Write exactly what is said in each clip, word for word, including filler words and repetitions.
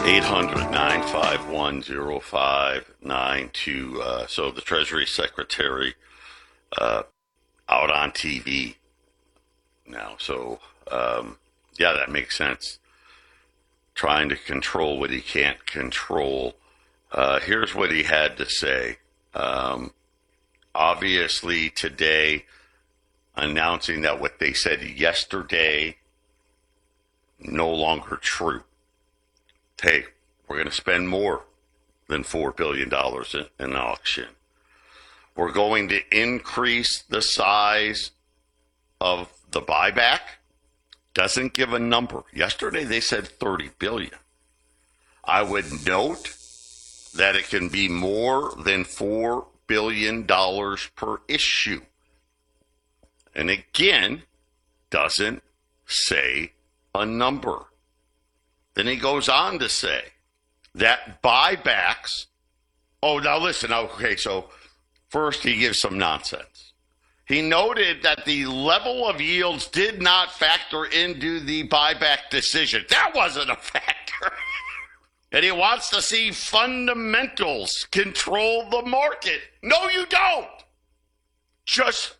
eight hundred, nine five one, oh five nine two. Uh, so the Treasury Secretary uh, out on T V now. So, um, yeah, that makes sense. Trying to control what he can't control. Uh, here's what he had to say. Um, obviously, today, announcing that what they said yesterday no longer true. Hey, we're going to spend more than four billion dollars in an auction. We're going to increase the size of the buyback. Doesn't give a number. Yesterday they said thirty billion dollars. I would note that it can be more than four billion dollars per issue. And again, doesn't say a number. Then he goes on to say that buybacks, oh, now listen, okay, so first he gives some nonsense. He noted that the level of yields did not factor into the buyback decision. That wasn't a factor. And he wants to see fundamentals control the market. No, you don't. Just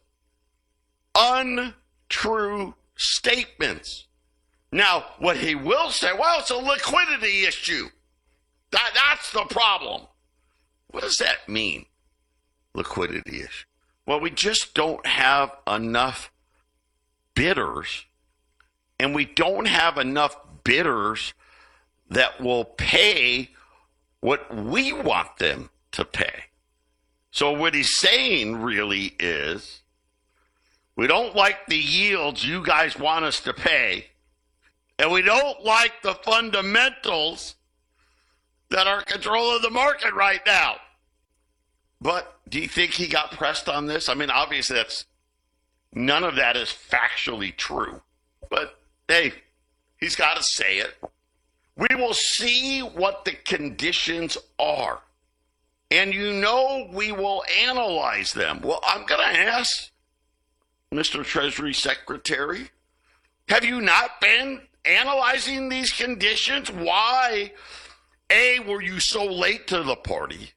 untrue statements. Now, what he will say, well, it's a liquidity issue. That, that's the problem. What does that mean, liquidity issue? Well, we just don't have enough bidders, and we don't have enough bidders that will pay what we want them to pay. So what he's saying really is, we don't like the yields you guys want us to pay, and we don't like the fundamentals that are controlling the market right now. But do you think he got pressed on this? I mean, obviously, that's none of that is factually true. But, hey, he's got to say it. We will see what the conditions are. And you know we will analyze them. Well, I'm going to ask Mister Treasury Secretary, have you not been analyzing these conditions? Why, A, were you so late to the party?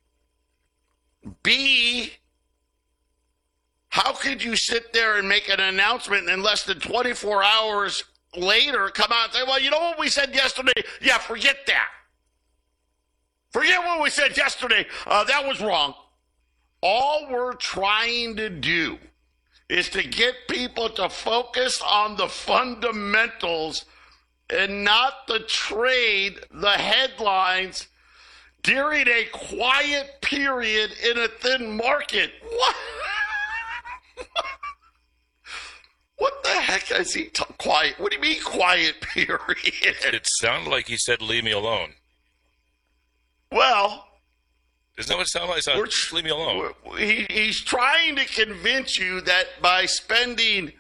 B, how could you sit there and make an announcement and less than twenty-four hours later come out and say, well, you know what we said yesterday? Yeah, forget that. Forget what we said yesterday. Uh, that was wrong. All we're trying to do is to get people to focus on the fundamentals and not to trade the headlines during a quiet period in a thin market. What? What the heck is he t- quiet? What do you mean quiet period? It sounded like he said, leave me alone. Well, isn't that what it sounded like? It sounded, just leave me alone. He, he's trying to convince you that by spending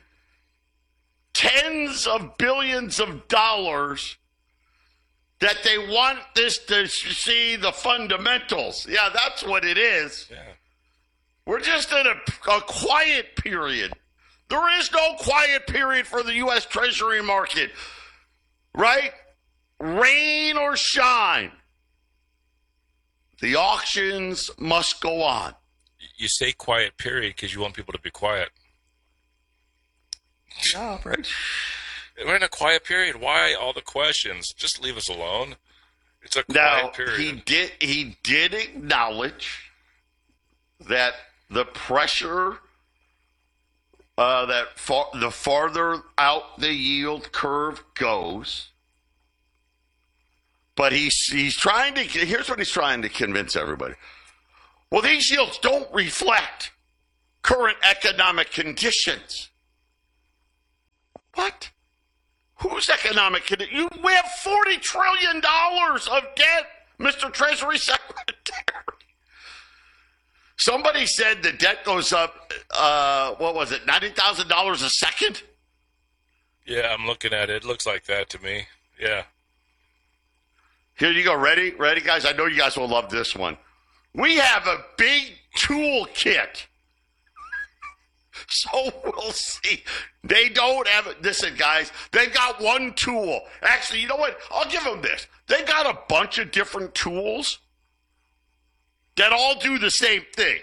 tens of billions of dollars that they want this to see the fundamentals. Yeah, that's what it is. Yeah. We're just in a, a quiet period. There is no quiet period for the U S Treasury market, right? Rain or shine, the auctions must go on. You say quiet period because you want people to be quiet. Yeah, right. We're in a quiet period. Why all the questions? Just leave us alone. It's a quiet now, period. He did, he did acknowledge that the pressure, uh, that far, the farther out the yield curve goes, but he's, he's trying to, here's what he's trying to convince everybody. Well, these yields don't reflect current economic conditions. What? Whose economic condition? We have forty trillion dollars of debt, Mister Treasury Secretary. Somebody said the debt goes up, uh, what was it, ninety thousand dollars a second? Yeah, I'm looking at it. It looks like that to me. Yeah. Here you go. Ready? Ready, guys? I know you guys will love this one. We have a big toolkit So we'll see. They don't have, listen, guys, they've got one tool. Actually, you know what? I'll give them this. They got a bunch of different tools that all do the same thing.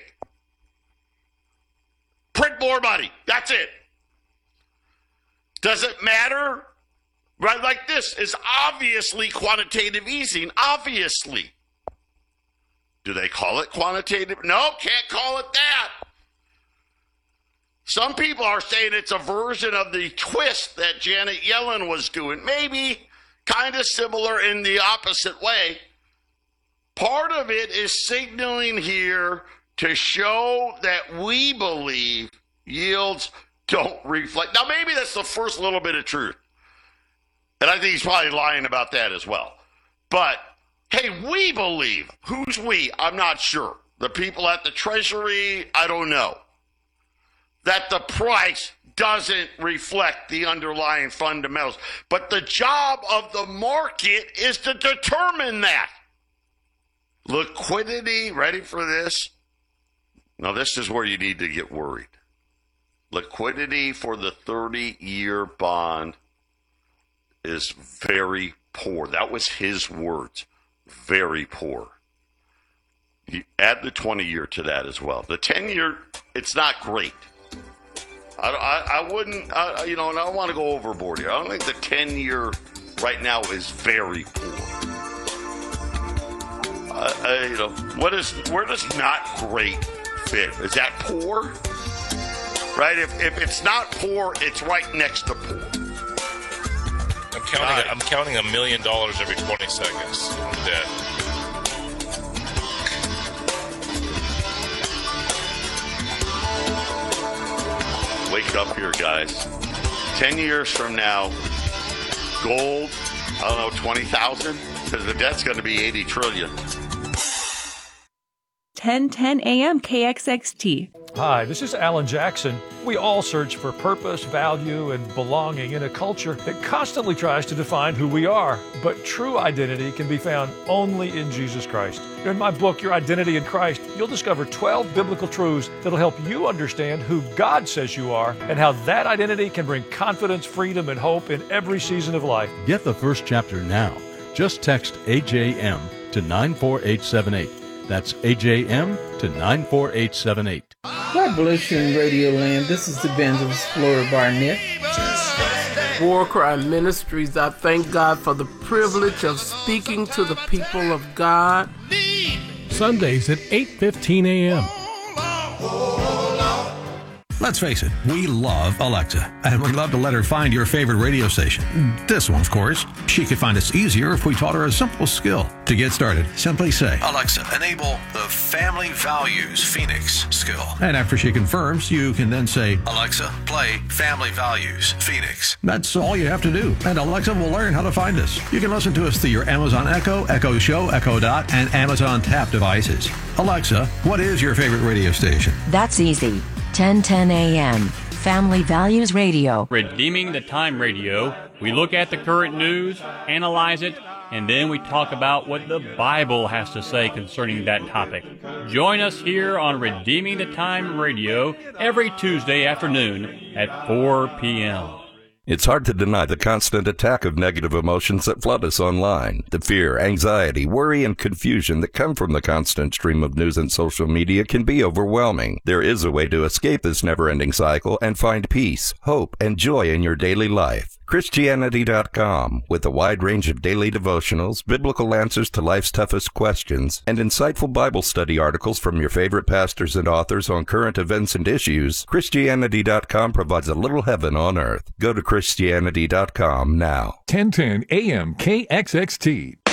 Print more money. That's it. Does it matter? Right, like this is obviously quantitative easing. Obviously. Do they call it quantitative? No, can't call it that. Some people are saying it's a version of the twist that Janet Yellen was doing. Maybe kind of similar in the opposite way. Part of it is signaling here to show that we believe yields don't reflect. Now, maybe that's the first little bit of truth. And I think he's probably lying about that as well. But, hey, we believe. Who's we? I'm not sure. The people at the Treasury, I don't know. That the price doesn't reflect the underlying fundamentals. But the job of the market is to determine that. Liquidity, ready for this? Now, this is where you need to get worried. Liquidity for the thirty-year bond is very poor. That was his words. Very poor. You add the twenty-year to that as well. The ten-year, it's not great. I, I, I wouldn't, I, you know, and I don't want to go overboard here. I don't think the ten-year right now is very poor. Uh, uh, you know, what is, where does not great fit? Is that poor? Right? If if it's not poor, it's right next to poor. I'm counting. Right. I'm counting a million dollars every twenty seconds in debt. Wake up here, guys. Ten years from now, gold, I don't know, twenty thousand, because the debt's going to be eighty trillion. ten ten A M K X X T. Hi, this is Alan Jackson. We all search for purpose, value, and belonging in a culture that constantly tries to define who we are. But true identity can be found only in Jesus Christ. In my book, Your Identity in Christ, you'll discover twelve biblical truths that'll help you understand who God says you are and how that identity can bring confidence, freedom, and hope in every season of life. Get the first chapter now. Just text A J M to nine four eight seven eight. That's A J M to nine four eight seven eight. God bless you in Radio Land. This is Evangelist Flora Barnett. War Cry Ministries, I thank God for the privilege of speaking to the people of God. Sundays at eight fifteen a.m. Let's face it, we love Alexa, and we'd love to let her find your favorite radio station. This one, of course. She could find us easier if we taught her a simple skill. To get started, simply say, Alexa, enable the Family Values Phoenix skill. And after she confirms, you can then say, Alexa, play Family Values Phoenix. That's all you have to do, and Alexa will learn how to find us. You can listen to us through your Amazon Echo, Echo Show, Echo Dot, and Amazon Tap devices. Alexa, what is your favorite radio station? That's easy. ten ten a.m. Family Values Radio. Redeeming the Time Radio. We look at the current news, analyze it, and then we talk about what the Bible has to say concerning that topic. Join us here on Redeeming the Time Radio every Tuesday afternoon at four p.m. It's hard to deny the constant attack of negative emotions that flood us online. The fear, anxiety, worry, and confusion that come from the constant stream of news and social media can be overwhelming. There is a way to escape this never-ending cycle and find peace, hope, and joy in your daily life. Christianity dot com, with a wide range of daily devotionals, biblical answers to life's toughest questions, and insightful Bible study articles from your favorite pastors and authors on current events and issues, Christianity dot com provides a little heaven on earth. Go to Christianity dot com now. ten ten A M K X X T.